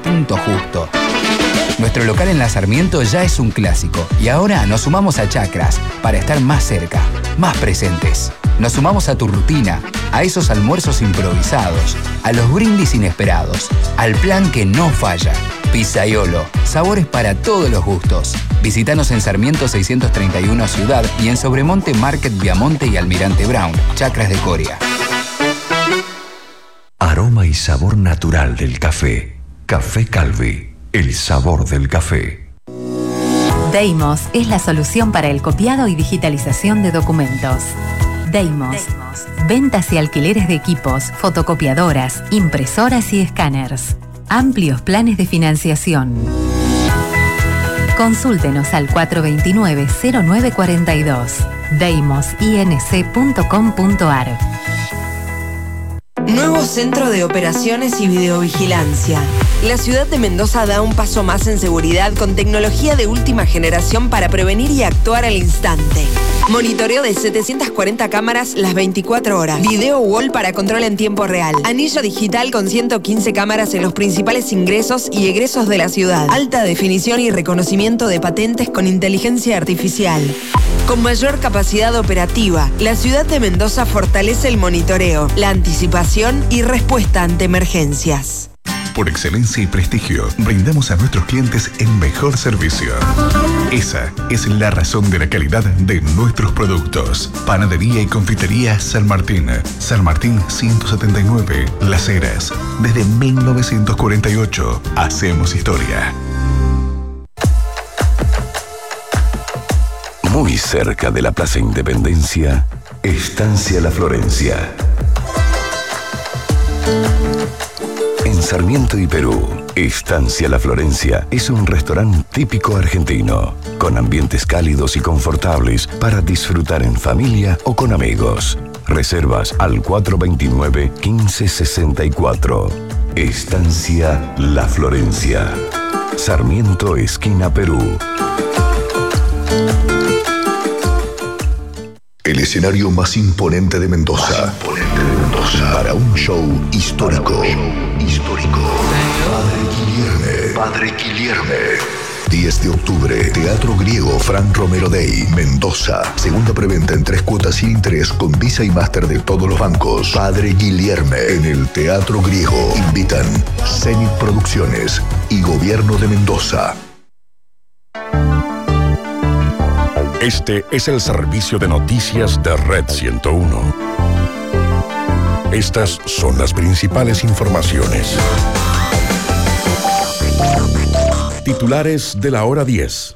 punto justo. Nuestro local en la Sarmiento ya es un clásico y ahora nos sumamos a Chacras para estar más cerca, más presentes. Nos sumamos a tu rutina, a esos almuerzos improvisados, a los brindis inesperados, al plan que no falla. Pizzaiolo, sabores para todos los gustos. Visítanos en Sarmiento 631 Ciudad y en Sobremonte Market Viamonte y Almirante Brown, Chacras de Coria. Aroma y sabor natural del café. Café Calvi, el sabor del café. Deimos es la solución para el copiado y digitalización de documentos. Deimos. Ventas y alquileres de equipos, fotocopiadoras, impresoras y escáneres. Amplios planes de financiación. Consúltenos al 429-0942. deimosinc.com.ar. Nuevo Centro de Operaciones y Videovigilancia. La ciudad de Mendoza da un paso más en seguridad con tecnología de última generación para prevenir y actuar al instante. Monitoreo de 740 cámaras las 24 horas. Video wall para control en tiempo real. Anillo digital con 115 cámaras en los principales ingresos y egresos de la ciudad. Alta definición y reconocimiento de patentes con inteligencia artificial. Con mayor capacidad operativa, la ciudad de Mendoza fortalece el monitoreo, la anticipación y respuesta ante emergencias. Por excelencia y prestigio, brindamos a nuestros clientes el mejor servicio. Esa es la razón de la calidad de nuestros productos. Panadería y confitería San Martín. San Martín 179, Las Heras. Desde 1948, hacemos historia. Muy cerca de la Plaza Independencia, Estancia La Florencia. En Sarmiento y Perú, Estancia La Florencia es un restaurante típico argentino, con ambientes cálidos y confortables para disfrutar en familia o con amigos. Reservas al 429-1564. Estancia La Florencia. Sarmiento, esquina Perú. El escenario más imponente de Mendoza. Para un show histórico. Padre Guilherme. 10 de octubre, Teatro Griego Fran Romero Day, Mendoza. Segunda preventa en 3 cuotas sin interés con Visa y Máster de todos los bancos. Padre Guilherme en el Teatro Griego. Invitan Zenit Producciones y Gobierno de Mendoza. Este es el servicio de noticias de Red 101. Estas son las principales informaciones. Titulares de la hora 10.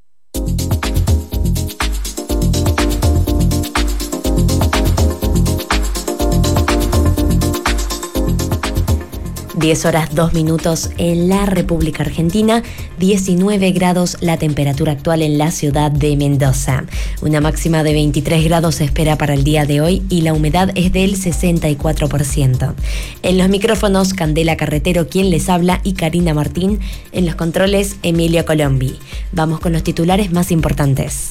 10 horas 2 minutos en la República Argentina, 19 grados la temperatura actual en la ciudad de Mendoza. Una máxima de 23 grados se espera para el día de hoy y la humedad es del 64%. En los micrófonos, Candela Carretero, quien les habla, y Karina Martín. En los controles, Emilio Colombi. Vamos con los titulares más importantes.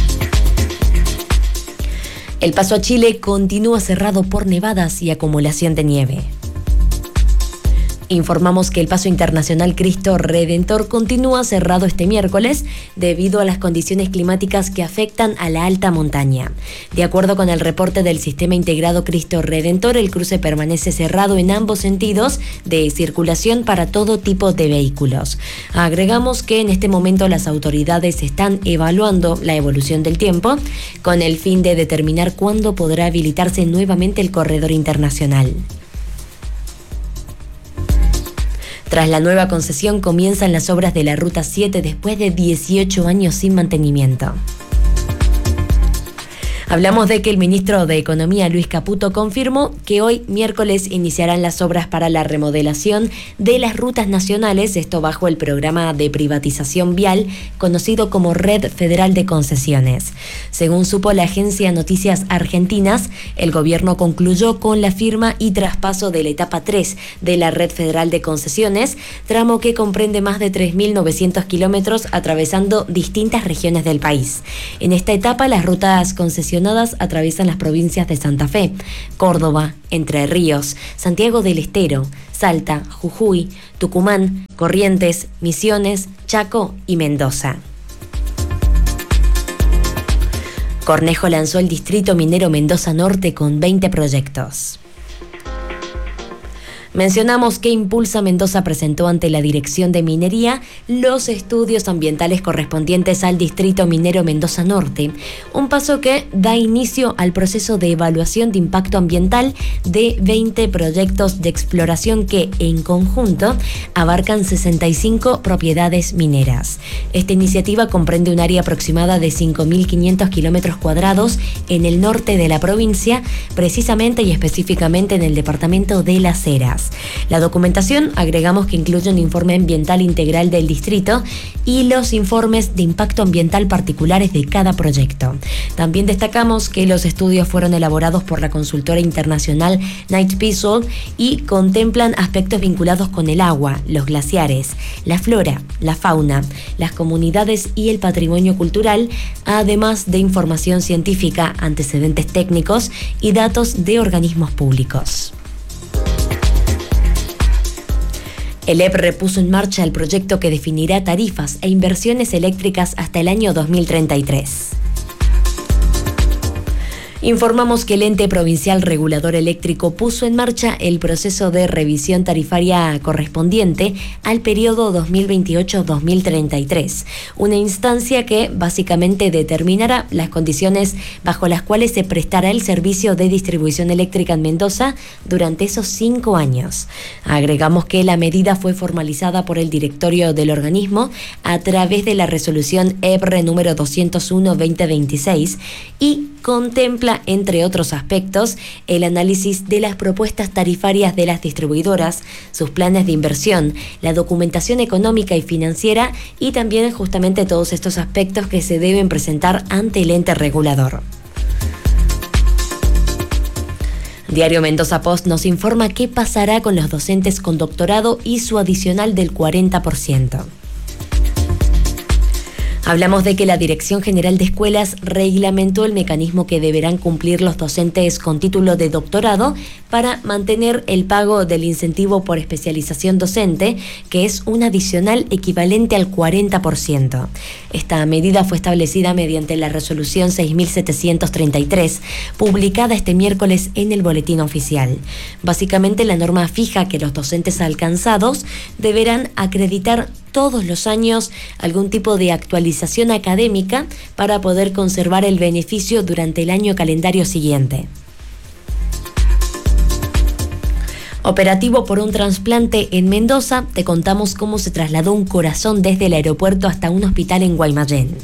El paso a Chile continúa cerrado por nevadas y acumulación de nieve. Informamos que el paso internacional Cristo Redentor continúa cerrado este miércoles debido a las condiciones climáticas que afectan a la alta montaña. De acuerdo con el reporte del Sistema Integrado Cristo Redentor, el cruce permanece cerrado en ambos sentidos de circulación para todo tipo de vehículos. Agregamos que en este momento las autoridades están evaluando la evolución del tiempo con el fin de determinar cuándo podrá habilitarse nuevamente el corredor internacional. Tras la nueva concesión comienzan las obras de la Ruta 7 después de 18 años sin mantenimiento. Hablamos de que el ministro de Economía, Luis Caputo, confirmó que hoy, miércoles, iniciarán las obras para la remodelación de las rutas nacionales, esto bajo el programa de privatización vial, conocido como Red Federal de Concesiones. Según supo la agencia Noticias Argentinas, el gobierno concluyó con la firma y traspaso de la etapa 3 de la Red Federal de Concesiones, tramo que comprende más de 3.900 kilómetros atravesando distintas regiones del país. En esta etapa, las rutas concesionarias mencionadas atraviesan las provincias de Santa Fe, Córdoba, Entre Ríos, Santiago del Estero, Salta, Jujuy, Tucumán, Corrientes, Misiones, Chaco y Mendoza. Cornejo lanzó el Distrito Minero Mendoza Norte con 20 proyectos. Mencionamos que Impulsa Mendoza presentó ante la Dirección de Minería los estudios ambientales correspondientes al Distrito Minero Mendoza Norte, un paso que da inicio al proceso de evaluación de impacto ambiental de 20 proyectos de exploración que, en conjunto, abarcan 65 propiedades mineras. Esta iniciativa comprende un área aproximada de 5.500 kilómetros cuadrados en el norte de la provincia, precisamente y específicamente en el departamento de Las Heras. La documentación, agregamos que incluye un informe ambiental integral del distrito y los informes de impacto ambiental particulares de cada proyecto. También destacamos que los estudios fueron elaborados por la consultora internacional Knight Piésold y contemplan aspectos vinculados con el agua, los glaciares, la flora, la fauna, las comunidades y el patrimonio cultural, además de información científica, antecedentes técnicos y datos de organismos públicos. El EPRE puso en marcha el proyecto que definirá tarifas e inversiones eléctricas hasta el año 2033. Informamos que el ente provincial regulador eléctrico puso en marcha el proceso de revisión tarifaria correspondiente al periodo 2028-2033, una instancia que básicamente determinará las condiciones bajo las cuales se prestará el servicio de distribución eléctrica en Mendoza durante esos 5 años. Agregamos que la medida fue formalizada por el directorio del organismo a través de la resolución EPRE número 201-2026 y contempla, entre otros aspectos, el análisis de las propuestas tarifarias de las distribuidoras, sus planes de inversión, la documentación económica y financiera y también justamente todos estos aspectos que se deben presentar ante el ente regulador. Diario Mendoza Post nos informa qué pasará con los docentes con doctorado y su adicional del 40%. Hablamos de que la Dirección General de Escuelas reglamentó el mecanismo que deberán cumplir los docentes con título de doctorado para mantener el pago del incentivo por especialización docente, que es un adicional equivalente al 40%. Esta medida fue establecida mediante la resolución 6.733, publicada este miércoles en el Boletín Oficial. Básicamente, la norma fija que los docentes alcanzados deberán acreditar todos los años algún tipo de actualización académica para poder conservar el beneficio durante el año calendario siguiente. Operativo por un trasplante en Mendoza, te contamos cómo se trasladó un corazón desde el aeropuerto hasta un hospital en Guaymallén.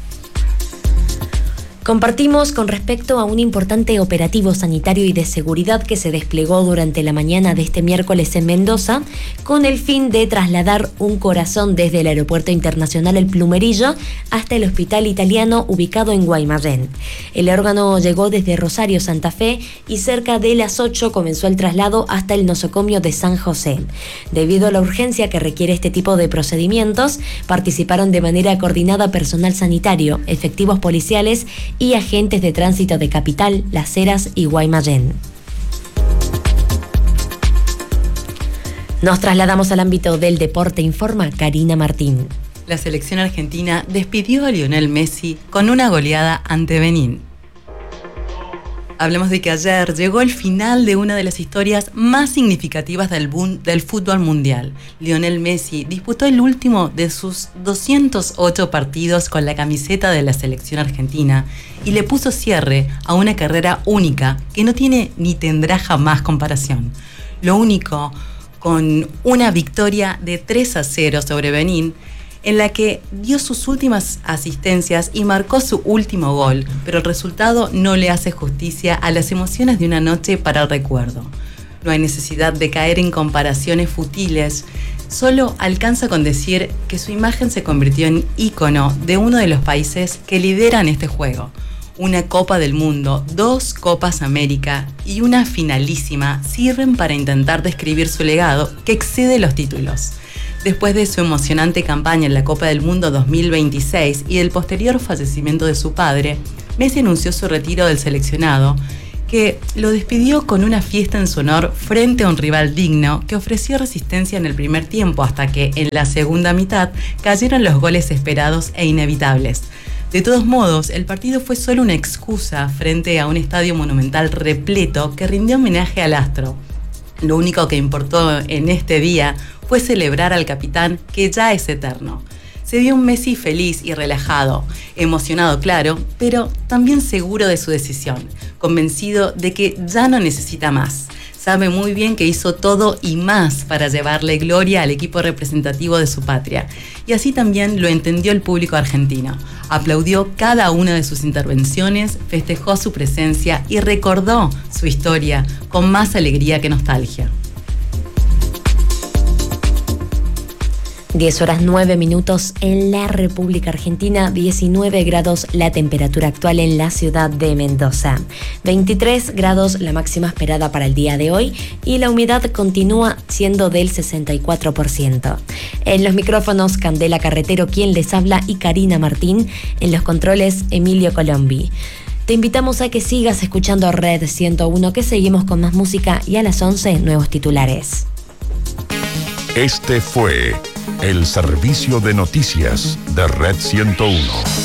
Compartimos con respecto a un importante operativo sanitario y de seguridad que se desplegó durante la mañana de este miércoles en Mendoza con el fin de trasladar un corazón desde el Aeropuerto Internacional El Plumerillo hasta el Hospital Italiano ubicado en Guaymallén. El órgano llegó desde Rosario, Santa Fe y cerca de las 8 comenzó el traslado hasta el nosocomio de San José. Debido a la urgencia que requiere este tipo de procedimientos, participaron de manera coordinada personal sanitario, efectivos policiales y agentes de tránsito de Capital, Las Heras y Guaymallén. Nos trasladamos al ámbito del deporte, informa Karina Martín. La selección argentina despidió a Lionel Messi con una goleada ante Benín. Hablemos de que ayer llegó el final de una de las historias más significativas del fútbol mundial. Lionel Messi disputó el último de sus 208 partidos con la camiseta de la selección argentina y le puso cierre a una carrera única que no tiene ni tendrá jamás comparación. Lo único, con una victoria de 3-0 sobre Benín, en la que dio sus últimas asistencias y marcó su último gol, pero el resultado no le hace justicia a las emociones de una noche para el recuerdo. No hay necesidad de caer en comparaciones futiles, solo alcanza con decir que su imagen se convirtió en ícono de uno de los países que lideran este juego. Una Copa del Mundo, 2 Copas América y una finalísima sirven para intentar describir su legado que excede los títulos. Después de su emocionante campaña en la Copa del Mundo 2026 y del posterior fallecimiento de su padre, Messi anunció su retiro del seleccionado, que lo despidió con una fiesta en su honor frente a un rival digno que ofreció resistencia en el primer tiempo hasta que en la segunda mitad cayeron los goles esperados e inevitables. De todos modos, el partido fue solo una excusa frente a un estadio monumental repleto que rindió homenaje al astro. Lo único que importó en este día fue celebrar al capitán, que ya es eterno. Se vio un Messi feliz y relajado, emocionado, claro, pero también seguro de su decisión, convencido de que ya no necesita más. Sabe muy bien que hizo todo y más para llevarle gloria al equipo representativo de su patria. Y así también lo entendió el público argentino. Aplaudió cada una de sus intervenciones, festejó su presencia y recordó su historia con más alegría que nostalgia. 10:09 en la República Argentina, 19 grados la temperatura actual en la ciudad de Mendoza, 23 grados la máxima esperada para el día de hoy y la humedad continúa siendo del 64%. En los micrófonos, Candela Carretero, quien les habla, y Karina Martín. En los controles, Emilio Colombi. Te invitamos a que sigas escuchando Red 101, que seguimos con más música, y a las 11 nuevos titulares. Este fue el servicio de noticias de Red 101.